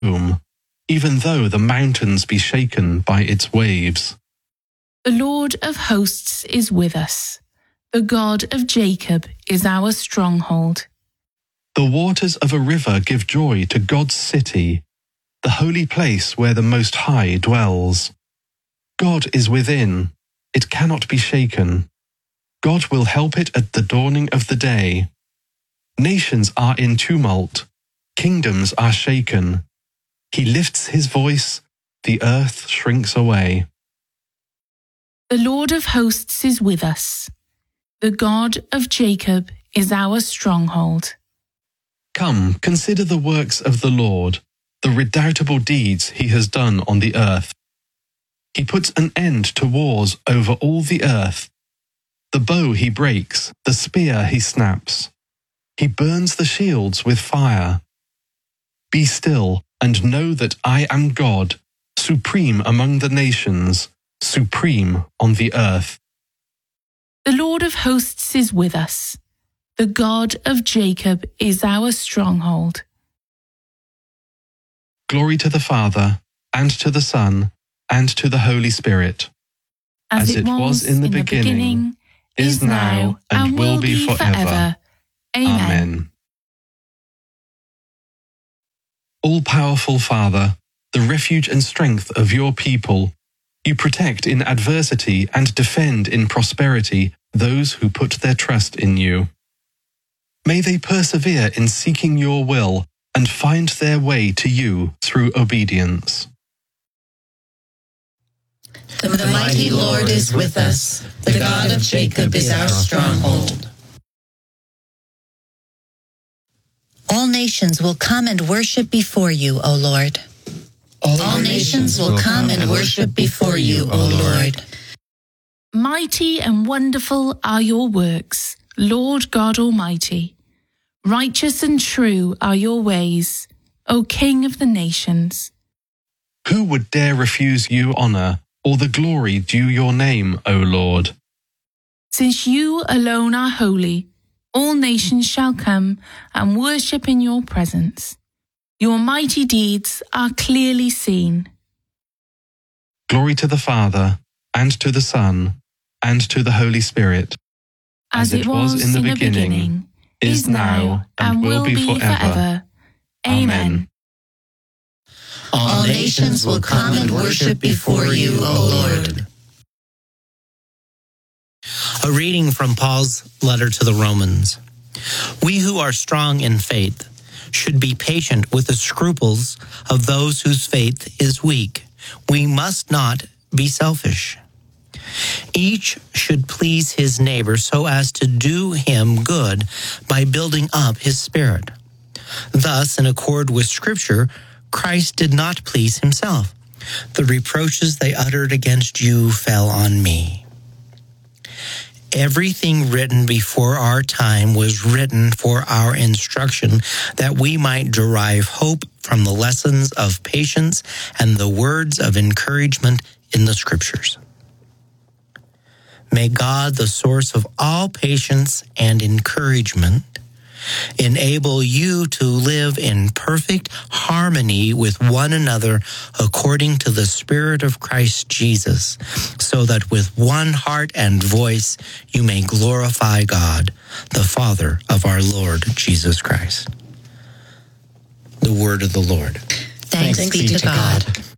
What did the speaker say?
room, even though the mountains be shaken by its waves. The Lord of hosts is with us. The God of Jacob is our stronghold. The waters of a river give joy to God's city, the holy place where the Most High dwells. God is within, it cannot be shaken. God will help it at the dawning of the day. Nations are in tumult, kingdoms are shaken. He lifts his voice, the earth shrinks away. The Lord of hosts is with us. The God of Jacob is our stronghold. Come, consider the works of the Lord, the redoubtable deeds he has done on the earth. He puts an end to wars over all the earth. The bow he breaks, the spear he snaps. He burns the shields with fire. Be still and know that I am God, supreme among the nations, supreme on the earth. The Lord of hosts is with us. The God of Jacob is our stronghold. Glory to the Father, and to the Son, and to the Holy Spirit. As it was in the beginning, is now, and will be forever. Amen. All-powerful Father, the refuge and strength of your people, you protect in adversity and defend in prosperity those who put their trust in you. May they persevere in seeking your will and find their way to you through obedience. The mighty Lord is with us. The God of Jacob is our stronghold. All nations will come and worship before you, O Lord. All nations will come and worship before you, O Lord. Mighty and wonderful are your works, Lord God Almighty. Righteous and true are your ways, O King of the nations. Who would dare refuse you honor, or the glory due your name, O Lord? Since you alone are holy, all nations shall come and worship in your presence. Your mighty deeds are clearly seen. Glory to the Father, and to the Son, and to the Holy Spirit. As it was in the beginning, is now, and will be forever. Amen. All nations will come and worship before you, O Lord. A reading from Paul's letter to the Romans. We who are strong in faith should be patient with the scruples of those whose faith is weak. We must not be selfish. Each should please his neighbor so as to do him good by building up his spirit. Thus, in accord with Scripture, Christ did not please himself. The reproaches they uttered against you fell on me. Everything written before our time was written for our instruction, that we might derive hope from the lessons of patience and the words of encouragement in the Scriptures. May God, the source of all patience and encouragement, enable you to live in perfect harmony with one another according to the Spirit of Christ Jesus, so that with one heart and voice you may glorify God, the Father of our Lord Jesus Christ. The word of the Lord. Thanks be to God.